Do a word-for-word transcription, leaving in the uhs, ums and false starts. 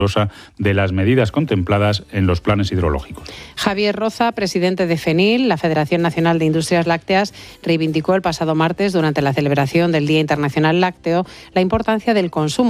de las medidas contempladas en los planes hidrológicos. Javier Roza, presidente de FENIL, la Federación Nacional de Industrias Lácteas, reivindicó el pasado martes, durante la celebración del Día Internacional Lácteo, la importancia del consumo